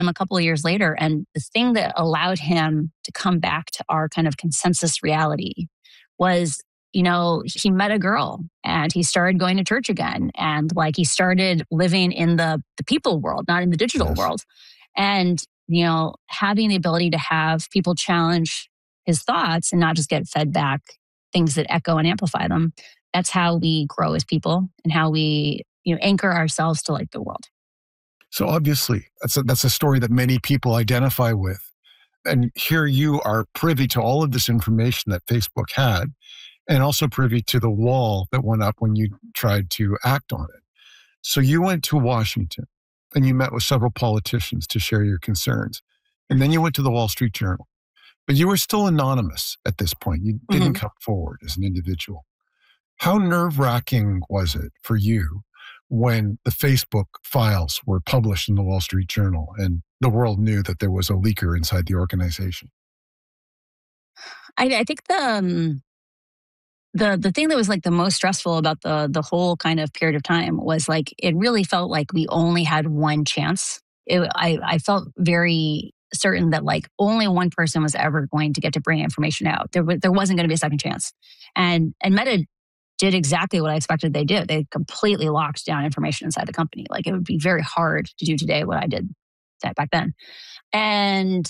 him a couple of years later. And the thing that allowed him to come back to our kind of consensus reality was, he met a girl and he started going to church again. And like he started living in the people world, not in the digital world. And, having the ability to have people challenge his thoughts and not just get fed back things that echo and amplify them. That's how we grow as people and how we, anchor ourselves to like the world. So obviously, that's a story that many people identify with. And here you are privy to all of this information that Facebook had, and also privy to the wall that went up when you tried to act on it. So you went to Washington and you met with several politicians to share your concerns. And then you went to the Wall Street Journal. But you were still anonymous at this point. You didn't come forward as an individual. How nerve-wracking was it for you when the Facebook files were published in the Wall Street Journal and the world knew that there was a leaker inside the organization? I think the thing that was like the most stressful about the whole kind of period of time was like, it really felt like we only had one chance. I felt very certain that like only one person was ever going to get to bring information out. There wasn't going to be a second chance. And Meta did exactly what I expected they did. They completely locked down information inside the company. Like it would be very hard to do today what I did back then. And,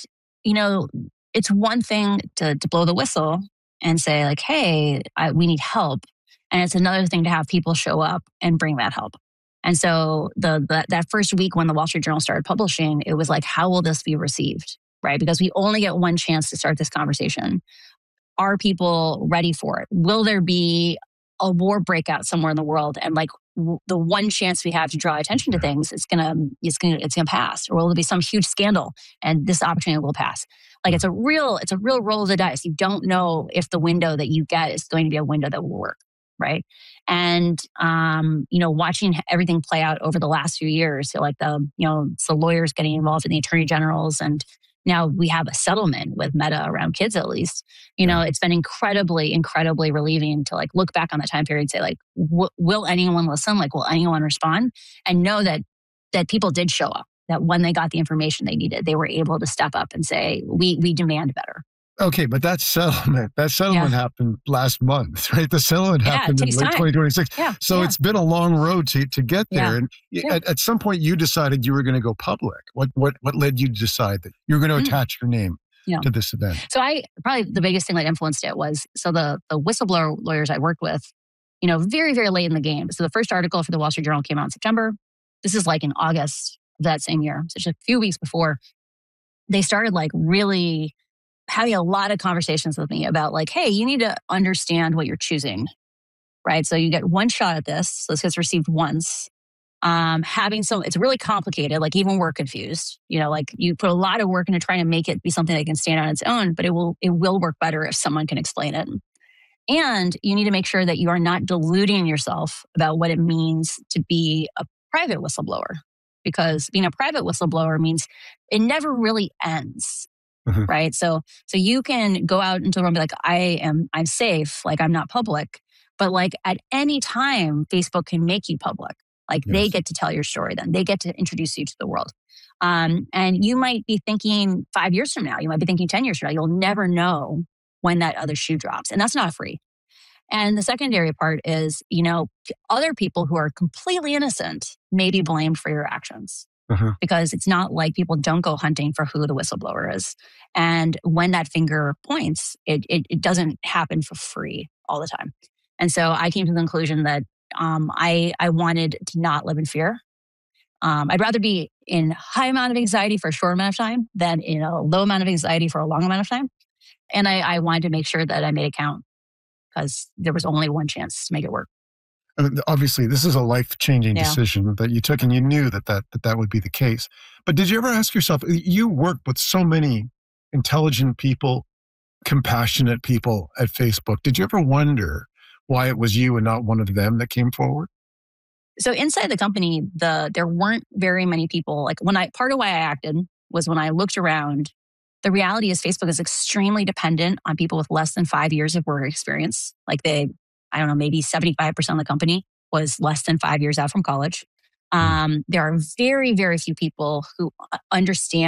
it's one thing to blow the whistle and say like, hey, we need help. And it's another thing to have people show up and bring that help. And so that first week when the Wall Street Journal started publishing, it was like, how will this be received, right? Because we only get one chance to start this conversation. Are people ready for it? Will there be a war breakout somewhere in the world? And like the one chance we have to draw attention to things, it's gonna pass. Or will there be some huge scandal and this opportunity will pass? Like it's a real roll of the dice. You don't know if the window that you get is going to be a window that will work. Right. And, watching everything play out over the last few years, so like the lawyers getting involved in the attorney generals. And now we have a settlement with Meta around kids, at least, it's been incredibly, incredibly relieving to like look back on that time period and say like, will anyone listen? Like, will anyone respond? And know that people did show up, that when they got the information they needed, they were able to step up and say, we demand better. Okay, but that settlement happened last month, right? The settlement happened in late 2026. So it's been a long road to get there. And at some point you decided you were going to go public. What led you to decide that you were going to attach your name to this event? So probably the biggest thing that influenced it was, so the whistleblower lawyers I worked with, very, very late in the game. So the first article for the Wall Street Journal came out in September. This is like in August of that same year. So just a few weeks before, they started like really having a lot of conversations with me about like, hey, you need to understand what you're choosing, right? So you get one shot at this. So this gets received once. It's really complicated. Like even we're confused, like you put a lot of work into trying to make it be something that can stand on its own, but it will work better if someone can explain it. And you need to make sure that you are not deluding yourself about what it means to be a private whistleblower, because being a private whistleblower means it never really ends. Right. So you can go out into the room and be like, I'm safe. Like I'm not public, but like at any time, Facebook can make you public. Like they get to tell your story then. They get to introduce you to the world. And you might be thinking 5 years from now, you might be thinking 10 years from now, you'll never know when that other shoe drops. And that's not free. And the secondary part is, other people who are completely innocent may be blamed for your actions. Because it's not like people don't go hunting for who the whistleblower is. And when that finger points, it doesn't happen for free all the time. And so I came to the conclusion that I wanted to not live in fear. I'd rather be in high amount of anxiety for a short amount of time than in a low amount of anxiety for a long amount of time. And I wanted to make sure that I made it count, because there was only one chance to make it work. Obviously, this is a life-changing decision that you took, and you knew that would be the case. But did you ever ask yourself, you work with so many intelligent people, compassionate people at Facebook. Did you ever wonder why it was you and not one of them that came forward? So inside the company, there weren't very many people. Like part of why I acted was when I looked around, the reality is Facebook is extremely dependent on people with less than 5 years of work experience. Like maybe 75% of the company was less than 5 years out from college. There are very, very few people who understand